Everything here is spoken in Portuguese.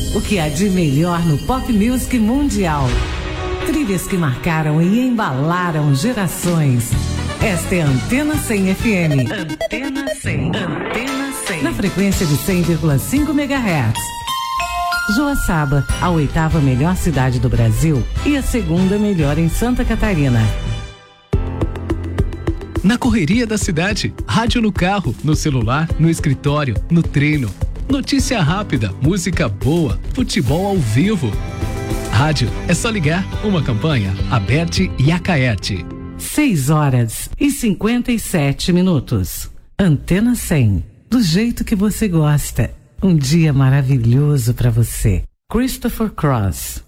O que há de melhor no pop music mundial. Trilhas que marcaram e embalaram gerações. Esta é a Antena 100 FM. Antena 100. Antena 100. Na frequência de 100,5 MHz. Joaçaba, a 8ª melhor cidade do Brasil e a 2ª melhor em Santa Catarina. Na correria da cidade, rádio no carro, no celular, no escritório, no treino. Notícia rápida, música boa, futebol ao vivo. Rádio, é só ligar. Uma campanha, Aberte e Acaerte. 6h57. Antena 100, do jeito que você gosta. Um dia maravilhoso para você. Christopher Cross.